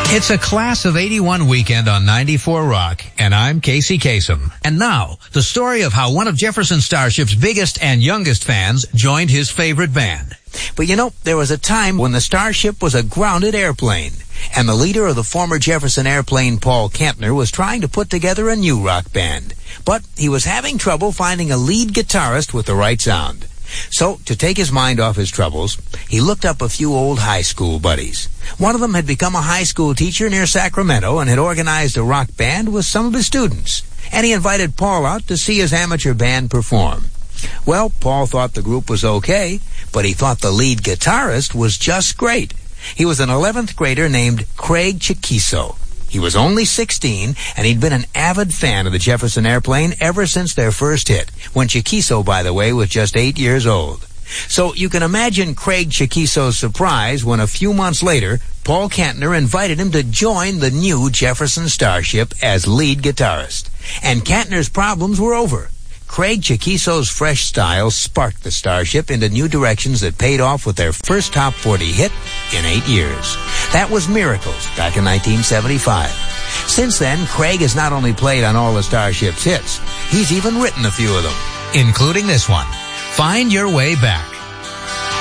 It's a Class of 81 weekend on 94 Rock, and I'm Casey Kasem. And now, the story of how one of Jefferson Starship's biggest and youngest fans joined his favorite band. But you know, there was a time when the Starship was a grounded airplane, and the leader of the former Jefferson Airplane, Paul Kantner, was trying to put together a new rock band. But he was having trouble finding a lead guitarist with the right sound. So, to take his mind off his troubles, he looked up a few old high school buddies. One of them had become a high school teacher near Sacramento and had organized a rock band with some of his students. And he invited Paul out to see his amateur band perform. Well, Paul thought the group was okay, but he thought the lead guitarist was just great. He was an 11th grader named Craig Chiquiso. He was only 16, and he'd been an avid fan of the Jefferson Airplane ever since their first hit, when Chiquiso, by the way, was just 8 years old. So you can imagine Craig Chiquiso's surprise when a few months later, Paul Kantner invited him to join the new Jefferson Starship as lead guitarist. And Kantner's problems were over. Craig Chiquiso's fresh style sparked the Starship into new directions that paid off with their first top 40 hit in 8 years. That was Miracles back in 1975. Since then, Craig has not only played on all the Starship's hits, he's even written a few of them, including this one, Find Your Way Back.